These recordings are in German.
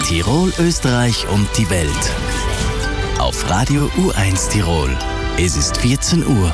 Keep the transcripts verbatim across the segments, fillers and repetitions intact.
Tirol, Österreich und die Welt. Auf Radio U eins Tirol. Es ist vierzehn Uhr.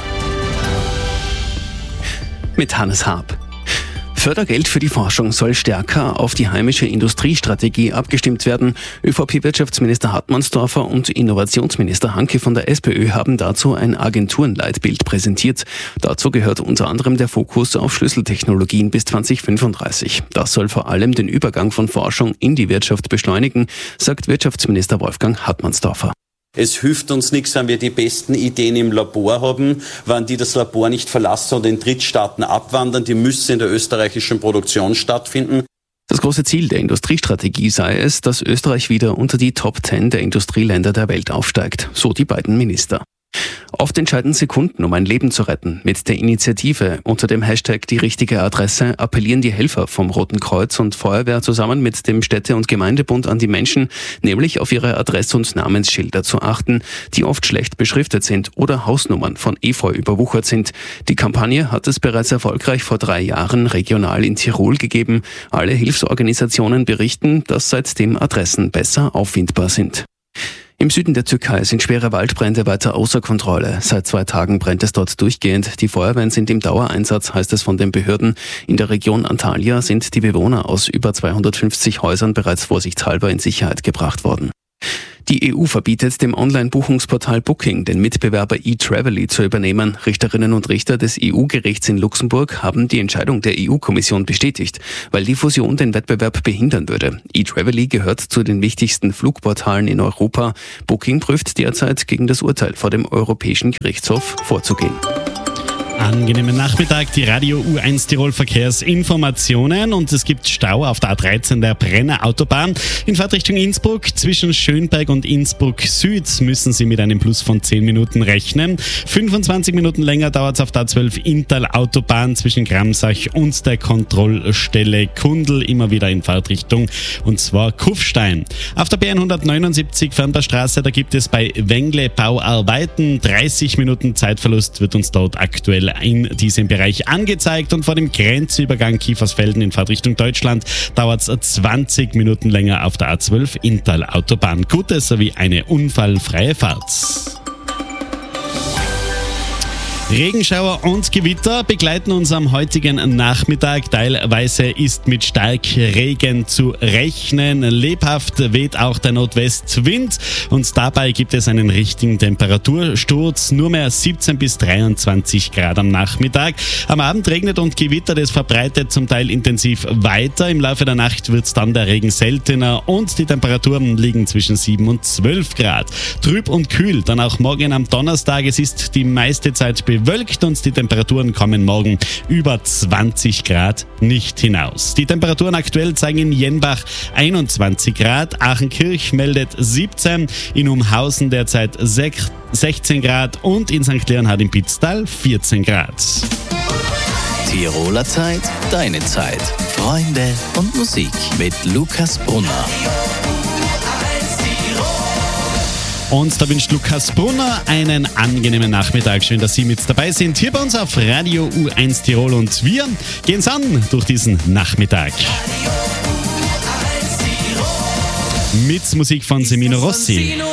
Mit Hannes Haab. Fördergeld für die Forschung soll stärker auf die heimische Industriestrategie abgestimmt werden. ÖVP-Wirtschaftsminister Hartmannsdorfer und Innovationsminister Hanke von der SPÖ haben dazu ein Agenturenleitbild präsentiert. Dazu gehört unter anderem der Fokus auf Schlüsseltechnologien bis zwanzig fünfunddreißig. Das soll vor allem den Übergang von Forschung in die Wirtschaft beschleunigen, sagt Wirtschaftsminister Wolfgang Hartmannsdorfer. Es hilft uns nichts, wenn wir die besten Ideen im Labor haben, wenn die das Labor nicht verlassen und in Drittstaaten abwandern. Die müssen in der österreichischen Produktion stattfinden. Das große Ziel der Industriestrategie sei es, dass Österreich wieder unter die Top zehn der Industrieländer der Welt aufsteigt, so die beiden Minister. Oft entscheiden Sekunden, um ein Leben zu retten. Mit der Initiative unter dem Hashtag Die richtige Adresse appellieren die Helfer vom Roten Kreuz und Feuerwehr zusammen mit dem Städte- und Gemeindebund an die Menschen, nämlich auf ihre Adress- und Namensschilder zu achten, die oft schlecht beschriftet sind oder Hausnummern von Efeu überwuchert sind. Die Kampagne hat es bereits erfolgreich vor drei Jahren regional in Tirol gegeben. Alle Hilfsorganisationen berichten, dass seitdem Adressen besser auffindbar sind. Im Süden der Türkei sind schwere Waldbrände weiter außer Kontrolle. Seit zwei Tagen brennt es dort durchgehend. Die Feuerwehren sind im Dauereinsatz, heißt es von den Behörden. In der Region Antalya sind die Bewohner aus über zweihundertfünfzig Häusern bereits vorsichtshalber in Sicherheit gebracht worden. Die E U verbietet dem Online-Buchungsportal Booking, den Mitbewerber eTraveli zu übernehmen. Richterinnen und Richter des E U-Gerichts in Luxemburg haben die Entscheidung der E U-Kommission bestätigt, weil die Fusion den Wettbewerb behindern würde. eTraveli gehört zu den wichtigsten Flugportalen in Europa. Booking prüft derzeit, gegen das Urteil vor dem Europäischen Gerichtshof vorzugehen. Angenehmen Nachmittag, die Radio U eins Tirol Verkehrsinformationen und es gibt Stau auf der A dreizehn der Brenner Autobahn. In Fahrtrichtung Innsbruck zwischen Schönberg und Innsbruck Süd müssen Sie mit einem Plus von zehn Minuten rechnen. fünfundzwanzig Minuten länger dauert es auf der A zwölf Inntal Autobahn zwischen Gramsach und der Kontrollstelle Kundl, immer wieder in Fahrtrichtung und zwar Kufstein. Auf der B hundertneunundsiebzig Fernbahnstraße, da gibt es bei Wengle Bauarbeiten dreißig Minuten Zeitverlust, wird uns dort aktuell in diesem Bereich angezeigt und vor dem Grenzübergang Kiefersfelden in Fahrtrichtung Deutschland dauert es zwanzig Minuten länger auf der A zwölf Inntal Autobahn. Gute sowie eine unfallfreie Fahrt. Regenschauer und Gewitter begleiten uns am heutigen Nachmittag. Teilweise ist mit Starkregen zu rechnen. Lebhaft weht auch der Nordwestwind und dabei gibt es einen richtigen Temperatursturz. Nur mehr siebzehn bis dreiundzwanzig Grad am Nachmittag. Am Abend regnet und gewittert, es verbreitet zum Teil intensiv weiter. Im Laufe der Nacht wird dann der Regen seltener und die Temperaturen liegen zwischen sieben und zwölf Grad. Trüb und kühl, dann auch morgen am Donnerstag. Es ist die meiste Zeit bewölkt und die Temperaturen kommen morgen über zwanzig Grad nicht hinaus. Die Temperaturen aktuell zeigen in Jenbach einundzwanzig Grad, Aachenkirch meldet siebzehn, in Umhausen derzeit sechzehn Grad und in Sankt Leonhard im Pitztal vierzehn Grad. Tiroler Zeit, deine Zeit. Freunde und Musik mit Lukas Brunner. Und da wünscht Lukas Brunner einen angenehmen Nachmittag. Schön, dass Sie mit dabei sind. Hier bei uns auf Radio U eins Tirol. Und wir gehen es an durch diesen Nachmittag. Mit Musik von Semino Rossi.